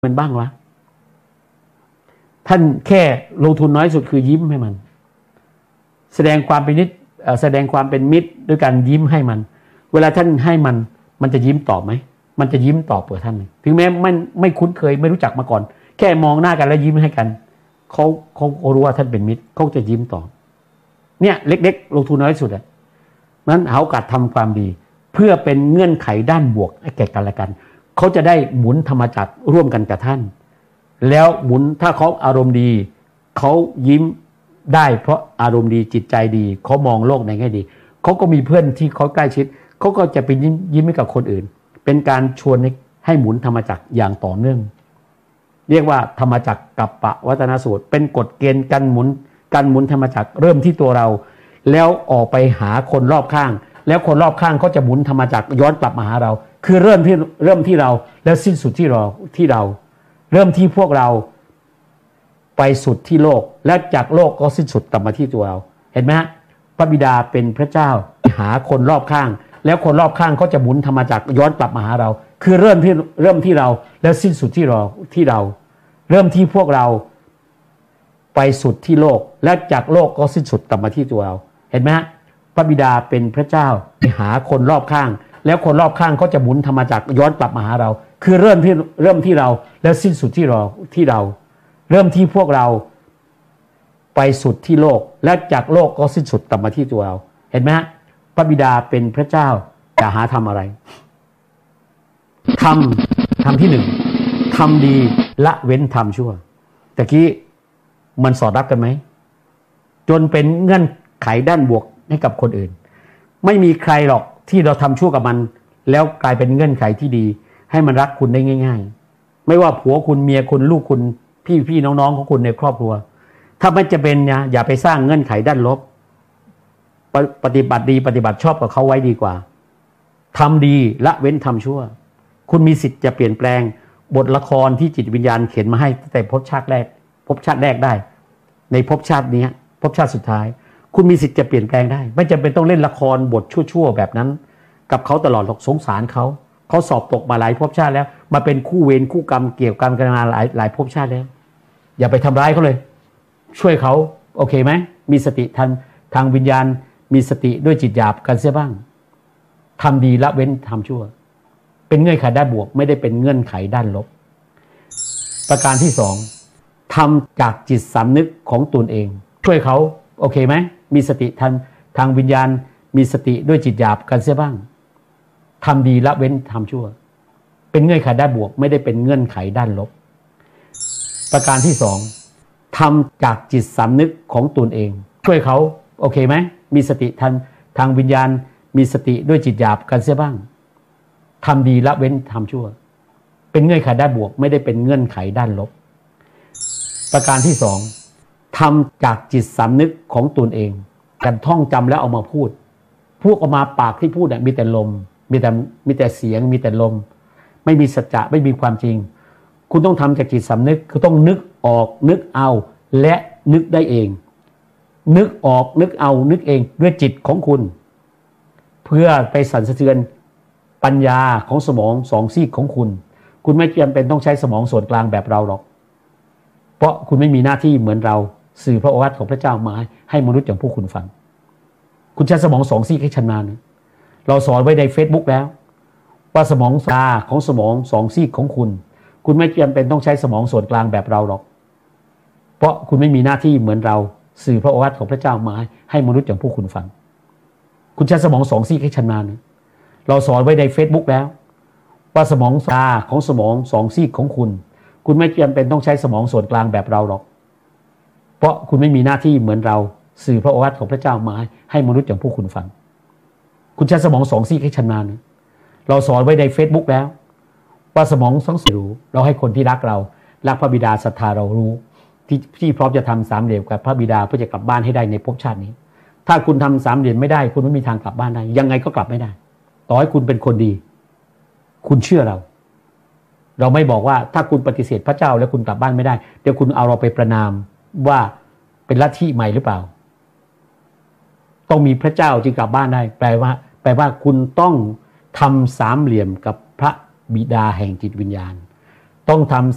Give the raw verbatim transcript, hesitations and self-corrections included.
มันบ้างวะท่านแค่ลงทุนน้อยสุดคือยิ้มให้มันแสดงความเป็นมิตรแสดงความเป็นมิตรด้วยการยิ้มให้มันเวลาท่านให้มันมันจะยิ้มตอบไหมมันจะยิ้มตอบเปิดท่านถึงแม้ไม่ไม่คุ้นเคยไม่รู้จักมาก่อนแค่มองหน้ากันแล้วยิ้มให้กันเขาเขารู้ว่าท่านเป็นมิตรเขาจะยิ้มตอบเนี่ยเล็กๆลงทุนน้อยสุดอ่ะนั้นหาโอกาสทำความดีเพื่อเป็นเงื่อนไขด้านบวกให้แก่กันและกันเขาจะได้หมุนธรรมจักรร่วมกันกับท่านแล้วหมุนถ้าเขาอารมณ์ดีเขายิ้มได้เพราะอารมณ์ดีจิตใจดีเขามองโลกในแง่ดีเขาก็มีเพื่อนที่เขาใกล้ชิดเขาก็จะเป็นยิ้มยิ้มให้กับคนอื่นเป็นการชวนให้หมุนธรรมจักรอย่างต่อเนื่องเรียกว่าธรรมจักรกัปปวัตนสูตรเป็นกฎเกณฑ์การหมุนการหมุนธรรมจักรเริ่มที่ตัวเราแล้วออกไปหาคนรอบข้างแล้วคนรอบข้างก็จะหมุนธรรมจักรย้อนกลับมาหาเราคือเริ่มที่เริ่มที่เราแล้วสิ้นสุดที่เราที่เราเริ่มที่พวกเราไปสุดที่โลกและจากโลกก็สิ้นสุดกลับมาที่ตัวเราเห็นไหมฮะพระบิดาเป็นพระเจ้าหาคนรอบข้างแล้วคนรอบข้างก็จะหมุนธรรมจักรย้อนกลับมาหาเราคือเริ่มที่เริ่มที่เราแล้วสิ้นสุดที่เราที่เราเริ่มที่พวกเราไปสุดที่โลกและจากโลกก็สิ้นสุดกลับมาที่ตัวเราเห็นไหมฮะพระบิดาเป็นพระเจ้าหาคนรอบข้างแล้วคนรอบข้างก็จะหมุนธรรมจักรย้อนกลับมาหาเราคือเริ่มที่เริ่มที่เราแล้วสิ้นสุดที่เราที่เราเริ่มที่พวกเราไปสุดที่โลกและจากโลกก็สิ้นสุดกลับมาที่ตัวเราเห็นไหมฮะพระบิดาเป็นพระเจ้าจะหาทำอะไรทำทำที่หนึ่งทำดีละเว้นทำชั่วแต่กี้มันสอดรับกันไหมจนเป็นเงื่อนไขด้านบวกให้กับคนอื่นไม่มีใครหรอกที่เราทำชั่วกับมันแล้วกลายเป็นเงื่อนไขที่ดีให้มันรักคุณได้ง่ายๆไม่ว่าผัวคุณเมียคุณลูกคุณพี่พี่น้องๆของคุณในครอบครัวถ้าไม่จะเป็นนะอย่าไปสร้างเงื่อนไขด้านลบป, ปฏิบัติดีปฏิบัติชอบกับเขาไว้ดีกว่าทำดีละเว้นทำชั่วคุณมีสิทธิ์จะเปลี่ยนแปลงบทละครที่จิตวิญญาณเขียนมาให้ตั้งแต่ภพชาติแรกภพชาติแรกได้ในภพชาตินี้ภพชาติสุดท้ายคุณมีสิทธิ์จะเปลี่ยนแปลงได้ไม่จำเป็นต้องเล่นละครบทชั่วๆแบบนั้นกับเขาตลอดหรอกสงสารเขาเขาสอบตกมาหลายภพชาติแล้วมาเป็นคู่เวรคู่กรรมเกี่ยวกันกันมาหลายหลายภพชาติแล้วอย่าไปทำร้ายเขาเลยช่วยเขาโอเคไหมมีสติทางทางวิญญาณมีสติด้วยจิตหยาบกันเสียบ้างทำดีละเว้นทำชั่วเป็นเงื่อนไขด้านบวกไม่ได้เป็นเงื่อนไขด้านลบประการที่สองทำจากจิตสำนึกของตนเองช่วยเขาโอเคไหมมีสติทางทางวิญญาณมีสติด้วยจิตหยาบกันเสียบ้างทำดีละเว้นทำชั่วเป็นเงื่อนไขด้านบวกไม่ได้เป็นเงื่อนไขด้านลบประการที่สองทำจากจิตสำนึกของตนเองช่วยเขาโอเคไหมมีสติทางทางวิญญาณมีสติด้วยจิตหยาบกันเสียบ้างทำดีละเว้นทำชั่วเป็นเงื่อนไขด้านบวกไม่ได้เป็นเงื่อนไขด้านลบประการที่สองทำจากจิตสำนึกของตนเองการท่องจำแล้วเอามาพูดพูดออกมาปากที่พูดเนี่ยมีแต่ลมมีแต่มีแต่เสียงมีแต่ลมไม่มีสัจจะไม่มีความจริงคุณต้องทำจากจิตสำนึกคือต้องนึกออกนึกเอาและนึกได้เองนึกออกนึกเอานึกเองด้วยจิตของคุณเพื่อไปสั่นสะเทือนปัญญาของสมองสองซีกของคุณคุณไม่จำเป็นต้องใช้สมองส่วนกลางแบบเราหรอกเพราะคุณไม่มีหน้าที่เหมือนเราสื่อพระโอวาทของพระเจ้ามาให้มนุษย์อย่างพวกคุณฟังคุณใช้สมองสองซีกให้ชำนาญเราสอนไว้ใน Facebook แล้วว่าสมองตาของสมองสองซีกของคุณคุณไม่จำเป็นต้องใช้สมองส่วนกลางแบบเราหรอกเพราะคุณไม่มีหน้าที่เหมือนเราสื่อพระโอวาทของพระเจ้ามาให้มนุษย์อย่างพวกคุณฟังคุณใช้สมองสองซีกให้ชำนาญเราสอนไว้ใน Facebook แล้วว่าสมองตาของสมองสองซีกของคุณคุณไม่จำเป็นต้องใช้สมองส่วนกลางแบบเราหรอกเพราะคุณไม่มีหน้าที่เหมือนเราสื่อพระโอวาทของพระเจ้ามาให้มนุษย์อย่างพวกคุณฟังคุณใช้สมองสองซีกให้ชำนาญเราสอนไว้ใน Facebook แล้วว่าสมองสองซีกเราให้คนที่รักเรารักพระบิดาศรัทธาเรารู้ที่ที่พร้อมจะทำสามเหลี่ยมกับพระบิดาเพื่อจะกลับบ้านให้ได้ในภพชาตินี้ถ้าคุณทำสามเหลี่ยมไม่ได้คุณไม่มีทางกลับบ้านได้ยังไงก็กลับไม่ได้ต่อให้คุณเป็นคนดีคุณเชื่อเราเราไม่บอกว่าถ้าคุณปฏิเสธพระเจ้าแล้วคุณกลับบ้านไม่ได้เดี๋ยวคุณเอาเราไปประณามว่าเป็นลัทธิใหม่หรือเปล่าต้องมีพระเจ้าจึงกลับบ้านได้แปลว่าแปลว่าคุณต้องทำสามเหลี่ยมกับพระบิดาแห่งจิตวิญญาณต้องทำ